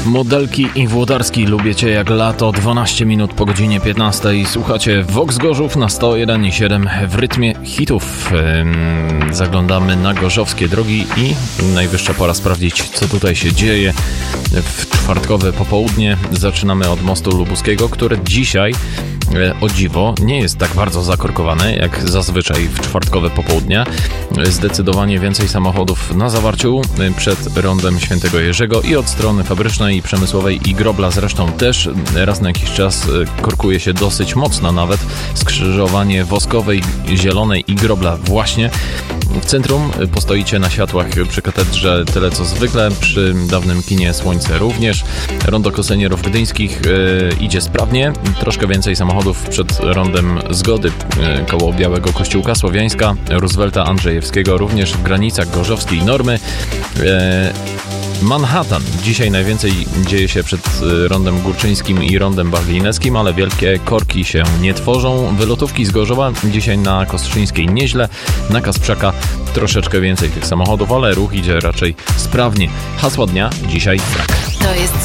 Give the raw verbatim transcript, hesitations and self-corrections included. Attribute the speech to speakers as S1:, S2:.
S1: Modelki i Włodarski, lubię cię jak lato, dwanaście minut po godzinie piętnastej. Słuchacie Vox Gorzów na sto jeden i siedem w rytmie hitów. Zaglądamy na gorzowskie drogi i najwyższa pora sprawdzić, co tutaj się dzieje w czwartkowe popołudnie. Zaczynamy od mostu lubuskiego, który dzisiaj, o dziwo, nie jest tak bardzo zakorkowany jak zazwyczaj w czwartkowe popołudnia. Zdecydowanie więcej samochodów na zawarciu przed rondem Świętego Jerzego i od strony fabrycznej i przemysłowej i Grobla zresztą też raz na jakiś czas korkuje się dosyć mocno nawet. Skrzyżowanie Woskowej, Zielonej i Grobla właśnie. W centrum postoicie na światłach przy katedrze tyle co zwykle, przy dawnym kinie Słońce również. Rondo Kosenierów Gdyńskich yy, idzie sprawnie, troszkę więcej samochodów przed rondem Zgody yy, koło Białego Kościółka, Słowiańska, Roosevelta Andrzejewskiego, również w granicach gorzowskiej normy. Yy, Manhattan. Dzisiaj najwięcej dzieje się przed rondem Górczyńskim i rondem Barlineckim, ale wielkie korki się nie tworzą. Wylotówki z Gorzowa dzisiaj na Kostrzyńskiej nieźle, na Kasprzaka troszeczkę więcej tych samochodów, ale ruch idzie raczej sprawnie. Hasła dnia dzisiaj tak.
S2: To jest